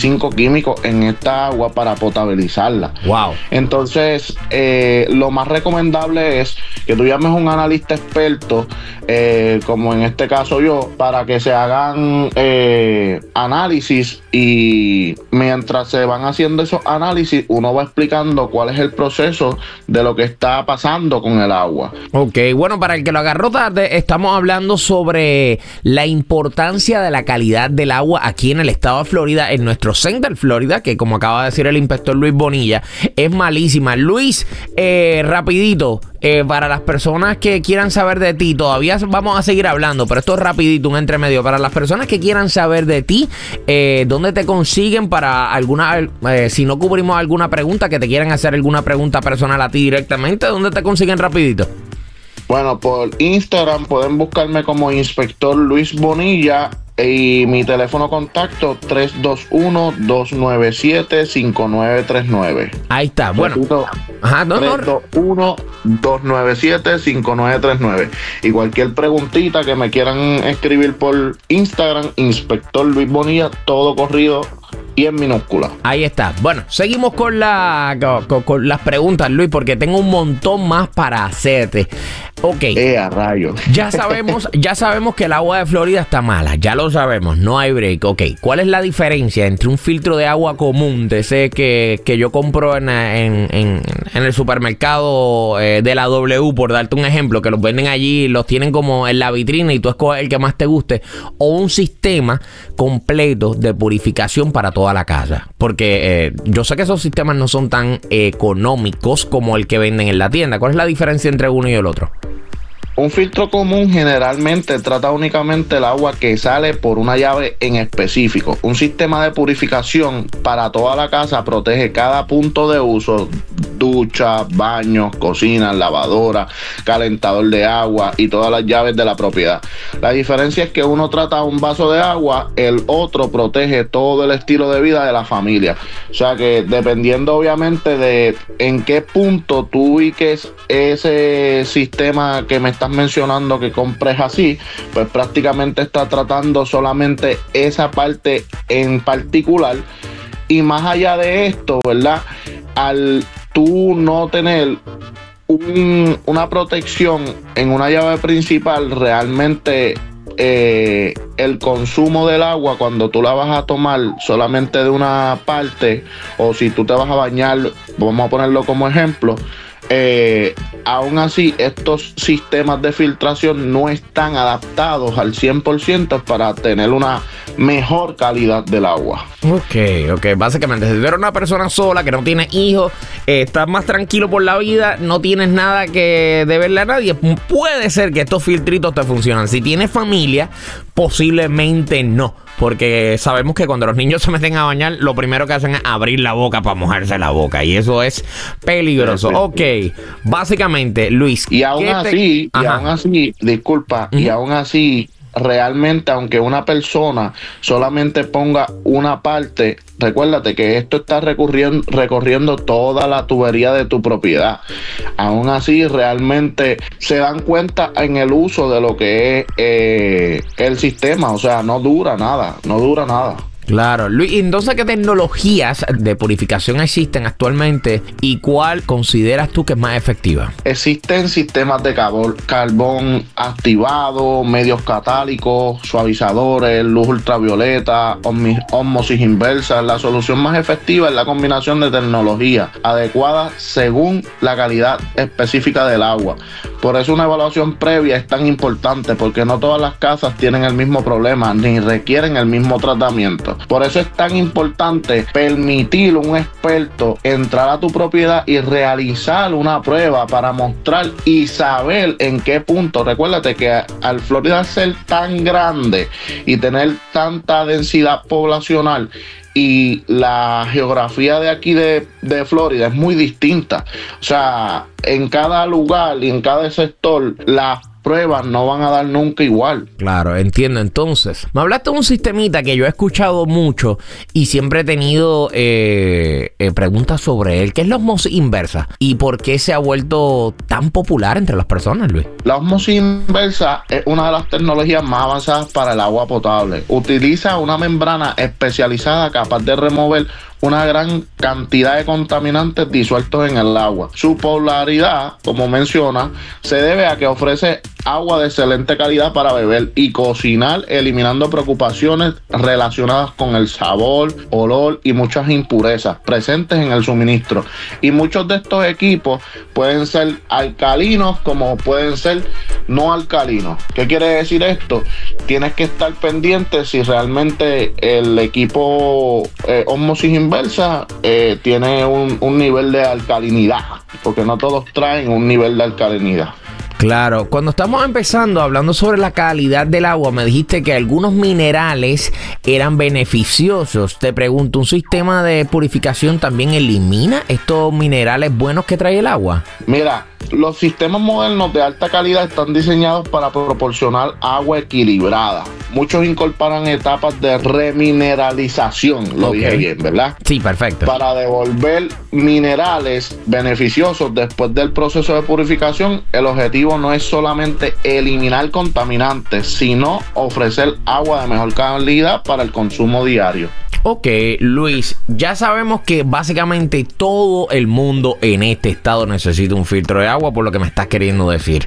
25 químicos en esta agua para potabilizarla. Wow. Entonces, lo más recomendable es que tú llames a un analista experto, como en este caso yo, para que se hagan análisis, y mientras se van haciendo esos análisis, uno va explicando cuál es el proceso de lo que está pasando con el agua. Ok, bueno, para el que lo agarró tarde, estamos hablando sobre la importancia de la calidad del agua aquí en el estado de Florida, en nuestro Central Florida, que como acaba de decir el inspector Luis Bonilla, es malísima. Luis, rapidito, para las personas que quieran saber de ti, todavía vamos a seguir hablando, pero esto es rapidito, un entremedio. Para las personas que quieran saber de ti, ¿dónde te consiguen para alguna, si no cubrimos alguna pregunta, que te quieran hacer alguna pregunta personal a ti directamente, ¿dónde te consiguen rapidito? Bueno, por Instagram pueden buscarme como Inspector Luis Bonilla, y mi teléfono contacto 321-297-5939. Ahí está, bueno. Repito, ajá, no, 321-297-5939. Y cualquier preguntita que me quieran escribir por Instagram, Inspector Luis Bonilla, todo corrido y en minúscula. Ahí está. Bueno, seguimos con las preguntas, Luis, porque tengo un montón más para hacerte. Ok. A rayos. Ya sabemos que el agua de Florida está mala. Ya lo sabemos. No hay break. Ok. ¿Cuál es la diferencia entre un filtro de agua común, de ese que yo compro en el supermercado de la W, por darte un ejemplo, que los venden allí, los tienen como en la vitrina y tú escoges el que más te guste, o un sistema completo de purificación para toda la casa? Porque yo sé que esos sistemas no son tan económicos como el que venden en la tienda. ¿Cuál es la diferencia entre uno y el otro? Un filtro común generalmente trata únicamente el agua que sale por una llave en específico. Un sistema de purificación para toda la casa protege cada punto de uso: ducha, baños, cocina, lavadora, calentador de agua y todas las llaves de la propiedad. La diferencia es que uno trata un vaso de agua, el otro protege todo el estilo de vida de la familia. O sea que dependiendo obviamente de en qué punto tú ubiques ese sistema que me estás mencionando que compres así, pues prácticamente está tratando solamente esa parte en particular. Y más allá de esto, ¿verdad? Al tú no tener una protección en una llave principal, realmente el consumo del agua, cuando tú la vas a tomar solamente de una parte, o si tú te vas a bañar, vamos a ponerlo como ejemplo, aún así estos sistemas de filtración no están adaptados al 100% para tener una mejor calidad del agua. Ok, básicamente, si tú eres una persona sola que no tiene hijos, estás más tranquilo por la vida, no tienes nada que deberle a nadie, puede ser que estos filtritos te funcionan. Si tienes familia, posiblemente no, porque sabemos que cuando los niños se meten a bañar, lo primero que hacen es abrir la boca para mojarse la boca, y eso es peligroso. Ok, básicamente, Luis, y aún así, disculpa, y aún así, realmente, aunque una persona solamente ponga una parte, recuérdate que esto está recorriendo toda la tubería de tu propiedad. Aún así, realmente se dan cuenta en el uso de lo que es el sistema. O sea, no dura nada. Claro, Luis, entonces, ¿qué tecnologías de purificación existen actualmente y cuál consideras tú que es más efectiva? Existen sistemas de carbón activado, medios catálicos, suavizadores, luz ultravioleta, ósmosis inversa. La solución más efectiva es la combinación de tecnología adecuada según la calidad específica del agua. Por eso una evaluación previa es tan importante, porque no todas las casas tienen el mismo problema ni requieren el mismo tratamiento. Por eso es tan importante permitir a un experto entrar a tu propiedad y realizar una prueba para mostrar y saber en qué punto. Recuérdate que al Florida ser tan grande y tener tanta densidad poblacional, y la geografía de aquí de Florida es muy distinta. O sea, en cada lugar y en cada sector, las pruebas no van a dar nunca igual. Claro, entiendo. Entonces, me hablaste de un sistemita que yo he escuchado mucho y siempre he tenido preguntas sobre él, que es la osmosis inversa. ¿Y por qué se ha vuelto tan popular entre las personas, Luis? La osmosis inversa es una de las tecnologías más avanzadas para el agua potable. Utiliza una membrana especializada capaz de remover una gran cantidad de contaminantes disueltos en el agua. Su popularidad, como menciona, se debe a que ofrece agua de excelente calidad para beber y cocinar, eliminando preocupaciones relacionadas con el sabor, olor y muchas impurezas presentes en el suministro. Y muchos de estos equipos pueden ser alcalinos como pueden ser no alcalinos. ¿Qué quiere decir esto? Tienes que estar pendiente si realmente el equipo osmosis inversa tiene un nivel de alcalinidad, porque no todos traen un nivel de alcalinidad. Claro, cuando estamos empezando hablando sobre la calidad del agua, me dijiste que algunos minerales eran beneficiosos. Te pregunto, ¿un sistema de purificación también elimina estos minerales buenos que trae el agua? Mira, los sistemas modernos de alta calidad están diseñados para proporcionar agua equilibrada. Muchos incorporan etapas de remineralización, lo dije bien, ¿verdad? Sí, perfecto. Para devolver minerales beneficiosos después del proceso de purificación. El objetivo no es solamente eliminar contaminantes, sino ofrecer agua de mejor calidad para el consumo diario. Ok, Luis, ya sabemos que básicamente todo el mundo en este estado necesita un filtro de agua, por lo que me estás queriendo decir.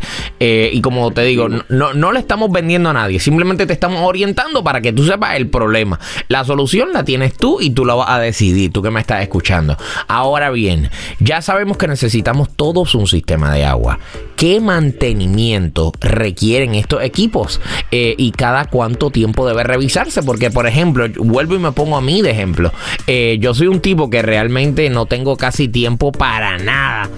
Y como te digo, no le estamos vendiendo a nadie, simplemente te estamos orientando para que tú sepas el problema. La solución la tienes tú y tú la vas a decidir, tú que me estás escuchando. Ahora bien, ya sabemos que necesitamos todos un sistema de agua. ¿Qué mantenimiento requieren estos equipos? Y cada cuánto tiempo debe revisarse, porque por ejemplo, vuelvo y me pongo a mí de ejemplo. Yo soy un tipo que realmente no tengo casi tiempo para nada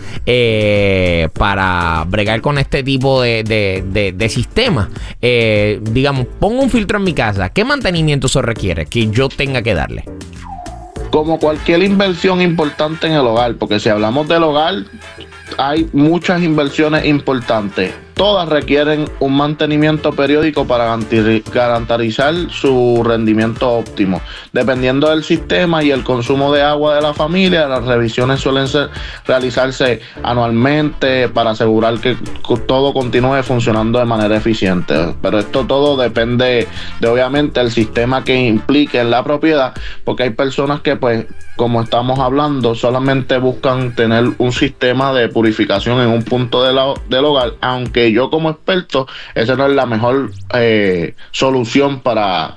para bregar con este tipo de sistema. Digamos, pongo un filtro en mi casa. ¿Qué mantenimiento se requiere que yo tenga que darle? Como cualquier inversión importante en el hogar, porque si hablamos del hogar, hay muchas inversiones importantes. Todas requieren un mantenimiento periódico para garantizar su rendimiento óptimo. Dependiendo del sistema y el consumo de agua de la familia, las revisiones suelen realizarse anualmente para asegurar que todo continúe funcionando de manera eficiente. Pero esto todo depende de obviamente el sistema que implique en la propiedad, porque hay personas que pues, como estamos hablando, solamente buscan tener un sistema de purificación en un punto del hogar, aunque yo como experto, esa no es la mejor solución para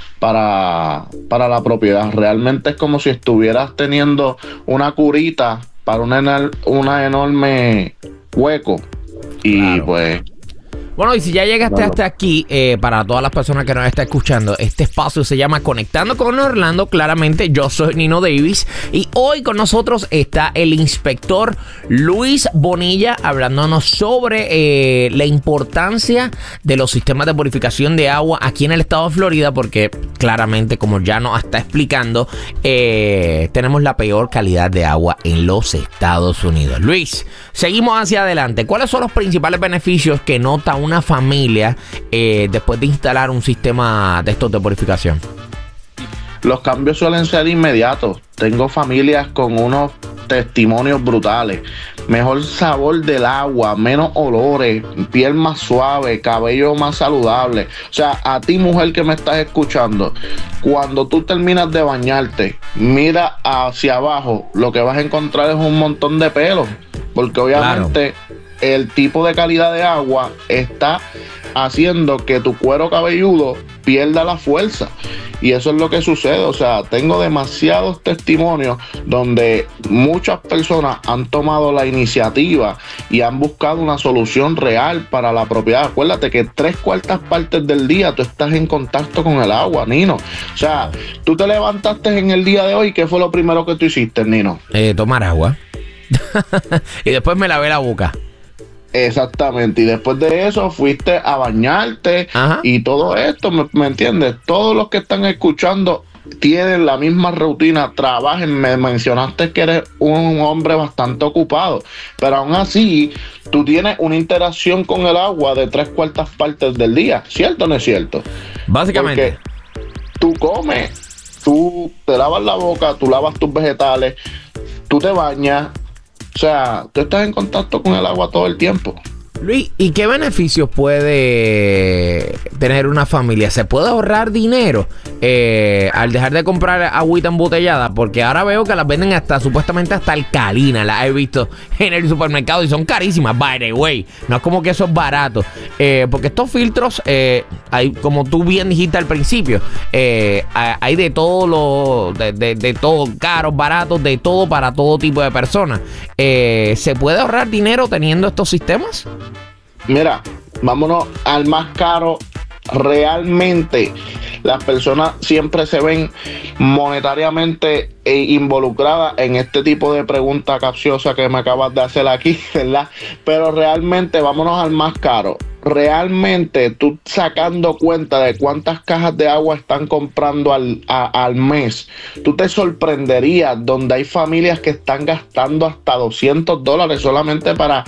la propiedad. Realmente es como si estuvieras teniendo una curita para una enorme hueco. Y claro, pues... Bueno, y si ya llegaste hasta aquí, para todas las personas que nos están escuchando, este espacio se llama Conectando con Orlando. Claramente, yo soy Nino Davis y hoy con nosotros está el inspector Luis Bonilla hablándonos sobre la importancia de los sistemas de purificación de agua aquí en el estado de Florida, porque claramente, como ya nos está explicando, tenemos la peor calidad de agua en los Estados Unidos. Luis, seguimos hacia adelante. ¿Cuáles son los principales beneficios que nota una familia después de instalar un sistema de estos de purificación? Los cambios suelen ser inmediatos. Tengo familias con unos testimonios brutales. Mejor sabor del agua, menos olores, piel más suave, cabello más saludable. O sea, a ti, mujer que me estás escuchando, cuando tú terminas de bañarte, mira hacia abajo, lo que vas a encontrar es un montón de pelo, porque obviamente el tipo de calidad de agua está haciendo que tu cuero cabelludo pierda la fuerza. Y eso es lo que sucede. O sea, tengo demasiados testimonios donde muchas personas han tomado la iniciativa y han buscado una solución real para la propiedad. Acuérdate que 3/4 partes del día tú estás en contacto con el agua, Nino. O sea, tú te levantaste en el día de hoy, ¿qué fue lo primero que tú hiciste, Nino? Tomar agua. Y después me lavé la boca. Exactamente, y después de eso fuiste a bañarte. Ajá. Y todo esto, ¿me entiendes? Todos los que están escuchando tienen la misma rutina, trabajen. Me mencionaste que eres un hombre bastante ocupado, pero aún así tú tienes una interacción con el agua de 3/4 partes del día, ¿cierto o no es cierto? Básicamente. Porque tú comes, tú te lavas la boca, tú lavas tus vegetales, tú te bañas, o sea, tú estás en contacto con el agua todo el tiempo. Luis, ¿y qué beneficios puede tener una familia? ¿Se puede ahorrar dinero al dejar de comprar agüita embotellada? Porque ahora veo que las venden hasta supuestamente hasta alcalinas. Las he visto en el supermercado y son carísimas, by the way. No es como que eso es barato. Porque estos filtros, hay, como tú bien dijiste al principio, hay de todo, de todo, caros, baratos, de todo para todo tipo de personas. ¿Se puede ahorrar dinero teniendo estos sistemas? Mira, vámonos al más caro. Realmente las personas siempre se ven monetariamente involucradas en este tipo de pregunta capciosa que me acabas de hacer aquí, ¿verdad? Pero realmente vámonos al más caro. Realmente tú sacando cuenta de cuántas cajas de agua están comprando al mes, tú te sorprenderías donde hay familias que están gastando hasta $200 solamente para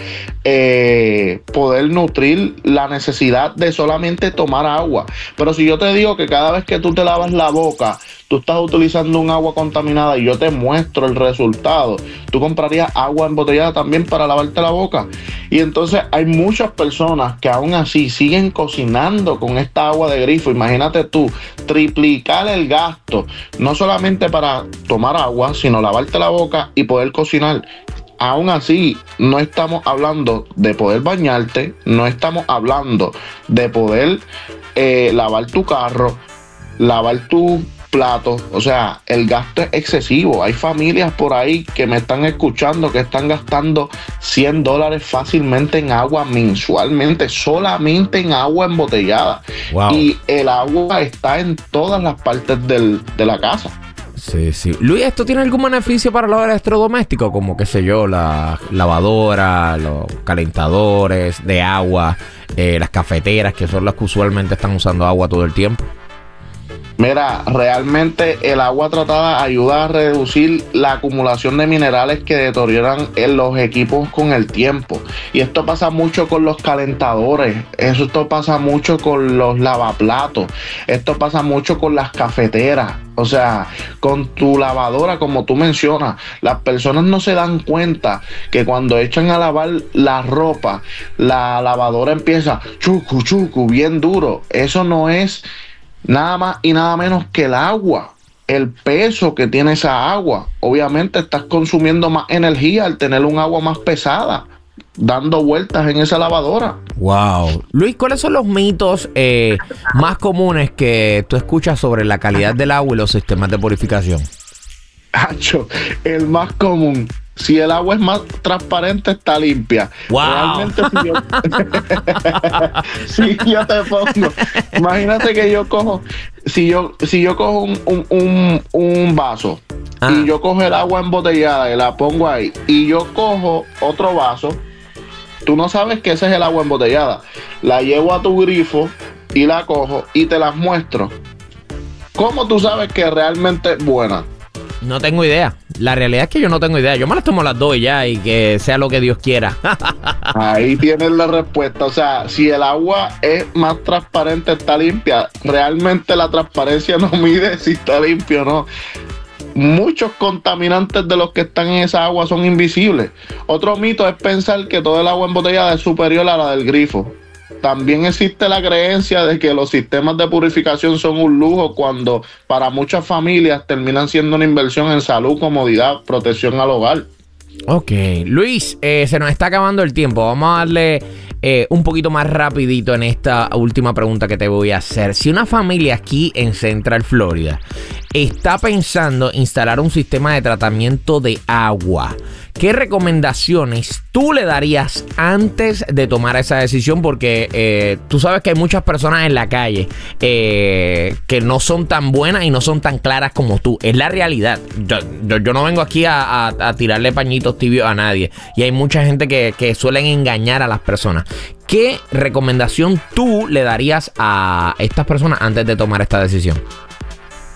poder nutrir la necesidad de solamente tomar agua. Pero si yo te digo que cada vez que tú te lavas la boca, tú estás utilizando un agua contaminada y yo te muestro el resultado, tú comprarías agua embotellada también para lavarte la boca. Y entonces hay muchas personas que aún así siguen cocinando con esta agua de grifo. Imagínate tú, triplicar el gasto, no solamente para tomar agua, sino lavarte la boca y poder cocinar. Aún así, no estamos hablando de poder bañarte, no estamos hablando de poder lavar tu carro, lavar tu platos. O sea, el gasto es excesivo. Hay familias por ahí que me están escuchando que están gastando $100 fácilmente en agua mensualmente, solamente en agua embotellada. Wow. Y el agua está en todas las partes de la casa. Sí, sí. Luis, ¿esto tiene algún beneficio para los electrodomésticos? Como, qué sé yo, la lavadora, los calentadores de agua, las cafeteras, que son las que usualmente están usando agua todo el tiempo. Mira, realmente el agua tratada ayuda a reducir la acumulación de minerales que deterioran en los equipos con el tiempo. Y esto pasa mucho con los calentadores, esto pasa mucho con los lavaplatos, esto pasa mucho con las cafeteras. O sea, con tu lavadora, como tú mencionas, las personas no se dan cuenta que cuando echan a lavar la ropa, la lavadora empieza chucu, chucu, bien duro. Eso no es nada más y nada menos que el agua, el peso que tiene esa agua. Obviamente estás consumiendo más energía al tener un agua más pesada, dando vueltas en esa lavadora. Wow. Luis, ¿cuáles son los mitos más comunes que tú escuchas sobre la calidad del agua y los sistemas de purificación? Hacho, el más común: si el agua es más transparente, está limpia. Wow. Realmente, si yo te pongo, imagínate que yo cojo, si yo cojo un vaso y yo cojo el agua embotellada y la pongo ahí, y yo cojo otro vaso, tú no sabes que ese es el agua embotellada. La llevo a tu grifo y la cojo y te las muestro. ¿Cómo tú sabes que realmente es buena? No tengo idea. La realidad es que yo no tengo idea. Yo me las tomo las dos y ya, y que sea lo que Dios quiera. Ahí tienes la respuesta. O sea, si el agua es más transparente, está limpia. Realmente la transparencia no mide si está limpio o no. Muchos contaminantes de los que están en esa agua son invisibles. Otro mito es pensar que todo el agua embotellada es superior a la del grifo. También existe la creencia de que los sistemas de purificación son un lujo, cuando para muchas familias terminan siendo una inversión en salud, comodidad, protección al hogar. Ok, Luis, se nos está acabando el tiempo. Vamos a darle un poquito más rapidito en esta última pregunta que te voy a hacer. Si una familia aquí en Central Florida está pensando instalar un sistema de tratamiento de agua, ¿qué recomendaciones tú le darías antes de tomar esa decisión? Porque tú sabes que hay muchas personas en la calle que no son tan buenas y no son tan claras como tú. Es la realidad. Yo no vengo aquí a tirarle pañitos tibios a nadie. Y hay mucha gente que suelen engañar a las personas. ¿Qué recomendación tú le darías a estas personas antes de tomar esta decisión?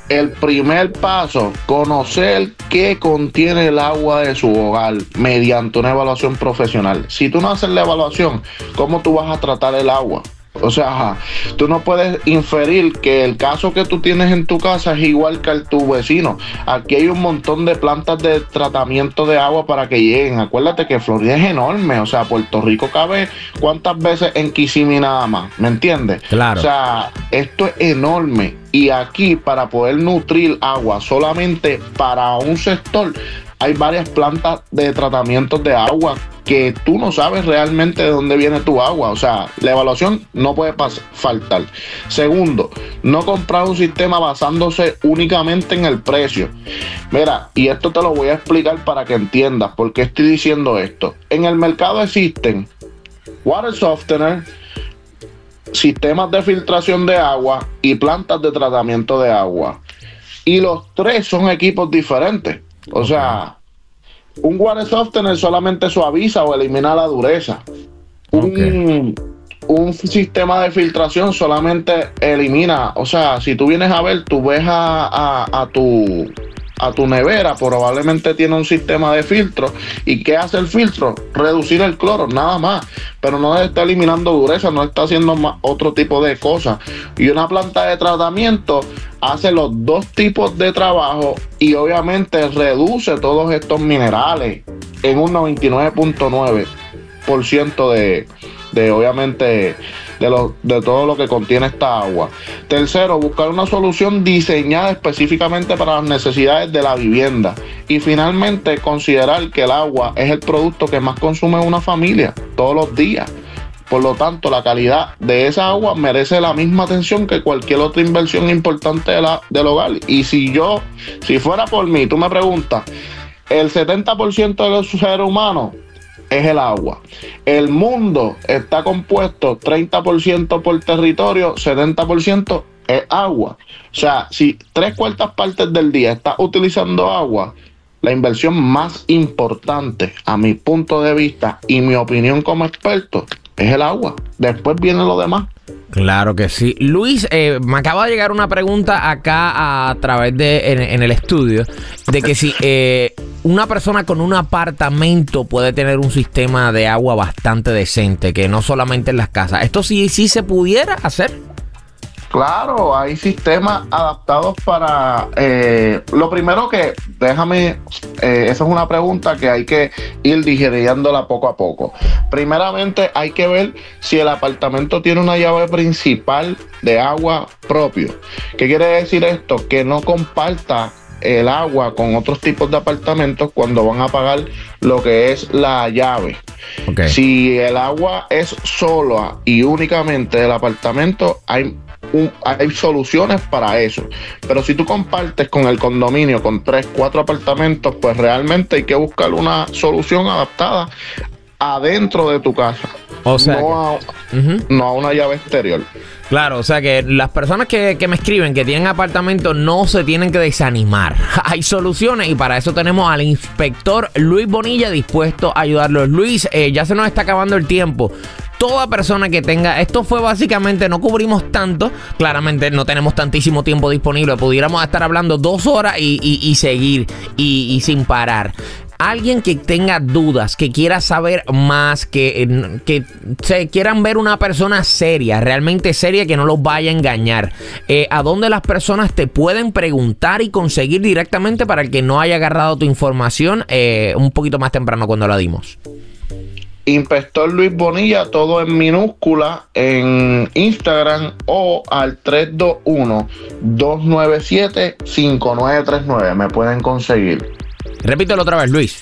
el primer paso, conocer qué contiene el agua de su hogar mediante una evaluación profesional. Si tú no haces la evaluación, ¿cómo tú vas a tratar el agua? O sea, tú no puedes inferir que el caso que tú tienes en tu casa es igual que el tu vecino. Aquí hay un montón de plantas de tratamiento de agua para que lleguen. Acuérdate que Florida es enorme. O sea, Puerto Rico cabe ¿cuántas veces en Kissimmee nada más? ¿Me entiendes? Claro. O sea, esto es enorme. Y aquí, para poder nutrir agua solamente para un sector, hay varias plantas de tratamiento de agua que tú no sabes realmente de dónde viene tu agua. O sea, la evaluación no puede faltar. Segundo, no comprar un sistema basándose únicamente en el precio. Mira, y esto te lo voy a explicar para que entiendas por qué estoy diciendo esto. En el mercado existen water softener, sistemas de filtración de agua y plantas de tratamiento de agua. Y los tres son equipos diferentes. O sea, un water softener solamente suaviza o elimina la dureza. Un sistema de filtración solamente elimina. O sea, si tú vienes a ver, tú ves a tu nevera, probablemente tiene un sistema de filtro. ¿Y qué hace el filtro? Reducir el cloro, nada más. Pero no está eliminando dureza, no está haciendo otro tipo de cosas. Y una planta de tratamiento hace los dos tipos de trabajo y obviamente reduce todos estos minerales en un 99.9% de obviamente de todo lo que contiene esta agua. Tercero, buscar una solución diseñada específicamente para las necesidades de la vivienda. Y finalmente, considerar que el agua es el producto que más consume una familia todos los días. Por lo tanto, la calidad de esa agua merece la misma atención que cualquier otra inversión importante del hogar. Y si fuera por mí, tú me preguntas, el 70% de los seres humanos es el agua. El mundo está compuesto 30% por territorio, 70% es agua. O sea, si 3/4 partes del día estás utilizando agua, la inversión más importante, a mi punto de vista y mi opinión como experto, es el agua. Después viene lo demás. Claro que sí. Luis, me acaba de llegar una pregunta acá a través en el estudio de que si una persona con un apartamento puede tener un sistema de agua bastante decente, que no solamente en las casas. ¿Esto sí se pudiera hacer? Claro, hay sistemas adaptados para... lo primero que, esa es una pregunta que hay que ir digiriéndola poco a poco. Primeramente hay que ver si el apartamento tiene una llave principal de agua propio. ¿Qué quiere decir esto? Que no comparta el agua con otros tipos de apartamentos cuando van a pagar lo que es la llave. Okay. Si el agua es sola y únicamente del apartamento, hay soluciones para eso. Pero si tú compartes con el condominio con 3, 4 apartamentos, pues realmente hay que buscar una solución adaptada adentro de tu casa. O sea, no a una llave exterior. Claro, o sea que las personas que me escriben que tienen apartamentos no se tienen que desanimar. Hay soluciones y para eso tenemos al inspector Luis Bonilla dispuesto a ayudarlos. Luis, ya se nos está acabando el tiempo. Toda persona que tenga, esto fue básicamente, no cubrimos tanto, claramente no tenemos tantísimo tiempo disponible, pudiéramos estar hablando 2 horas y seguir y sin parar. Alguien que tenga dudas, que quiera saber más, que se quieran ver una persona seria, realmente seria, que no los vaya a engañar. ¿A dónde las personas te pueden preguntar y conseguir directamente para el que no haya agarrado tu información un poquito más temprano cuando la dimos? Inspector Luis Bonilla, todo en minúscula en Instagram o al 321-297-5939. Me pueden conseguir. Repítelo otra vez, Luis.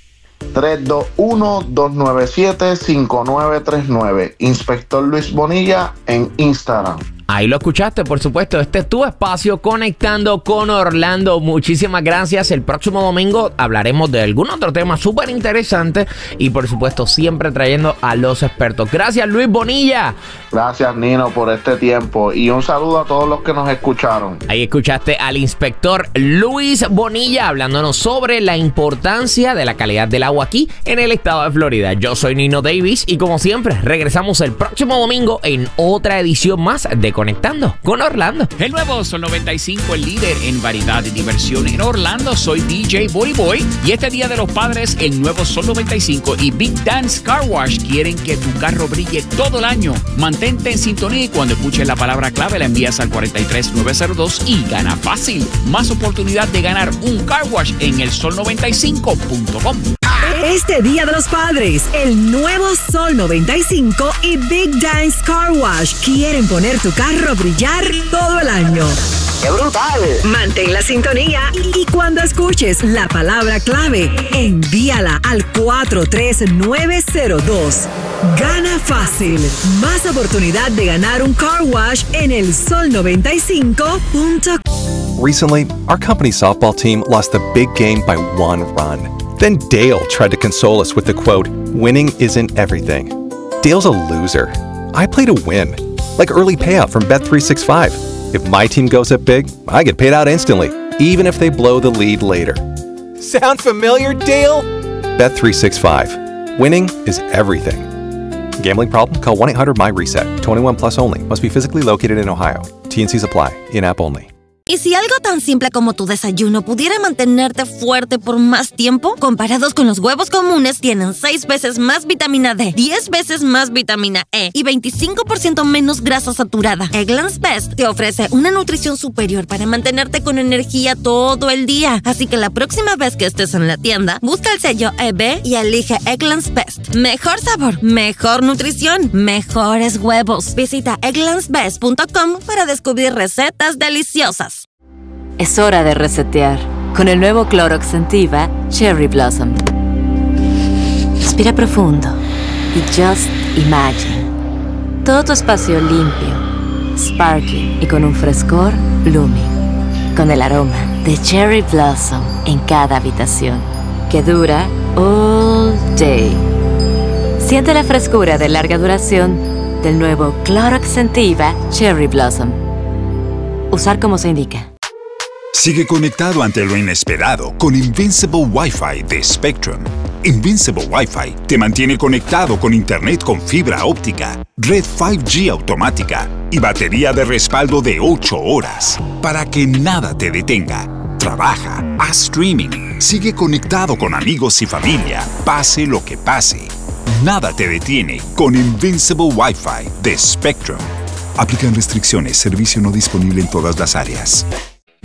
321-297-5939. Inspector Luis Bonilla en Instagram. Ahí lo escuchaste, por supuesto. Este es tu espacio Conectando con Orlando. Muchísimas gracias. El próximo domingo hablaremos de algún otro tema súper interesante y por supuesto siempre trayendo a los expertos. Gracias, Luis Bonilla. Gracias, Nino, por este tiempo y un saludo a todos los que nos escucharon. Ahí escuchaste al inspector Luis Bonilla hablándonos sobre la importancia de la calidad del agua aquí en el estado de Florida. Yo soy Nino Davis y como siempre regresamos el próximo domingo en otra edición más de Conectando con Orlando. El nuevo Sol 95, el líder en variedad de diversión en Orlando. Soy DJ Boy Boy y este Día de los Padres, el nuevo Sol 95 y Big Dance Car Wash quieren que tu carro brille todo el año. Mantente en sintonía y cuando escuches la palabra clave la envías al 43902 y gana fácil. Más oportunidad de ganar un car wash en el sol95.com. Este Día de los Padres, el nuevo Sol 95 y Big Dance Car Wash quieren poner tu carro a brillar todo el año. ¡Qué brutal! Mantén la sintonía y cuando escuches la palabra clave, envíala al 43902. Gana fácil. Más oportunidad de ganar un car wash en el sol95.com. Recently, our company's softball team lost the big game by 1 run. Then Dale tried to console us with the quote, "Winning isn't everything." Dale's a loser. I play to win, like early payout from Bet365. If my team goes up big, I get paid out instantly, even if they blow the lead later. Sound familiar, Dale? Bet365. Winning is everything. Gambling problem? Call 1-800-MY-RESET. 21 plus only. Must be physically located in Ohio. T&Cs apply. In-app only. ¿Y si algo tan simple como tu desayuno pudiera mantenerte fuerte por más tiempo? Comparados con los huevos comunes, tienen 6 veces más vitamina D, 10 veces más vitamina E y 25% menos grasa saturada. Eggland's Best te ofrece una nutrición superior para mantenerte con energía todo el día. Así que la próxima vez que estés en la tienda, busca el sello EB y elige Eggland's Best. Mejor sabor, mejor nutrición, mejores huevos. Visita egglandsbest.com para descubrir recetas deliciosas. Es hora de resetear con el nuevo Clorox Scentiva Cherry Blossom. Respira profundo y just imagine. Todo tu espacio limpio, sparkling y con un frescor blooming. Con el aroma de Cherry Blossom en cada habitación que dura all day. Siente la frescura de larga duración del nuevo Clorox Scentiva Cherry Blossom. Usar como se indica. Sigue conectado ante lo inesperado con Invincible Wi-Fi de Spectrum. Invincible Wi-Fi te mantiene conectado con internet con fibra óptica, red 5G automática y batería de respaldo de 8 horas para que nada te detenga. Trabaja, haz streaming, sigue conectado con amigos y familia, pase lo que pase. Nada te detiene con Invincible Wi-Fi de Spectrum. Aplican restricciones, servicio no disponible en todas las áreas.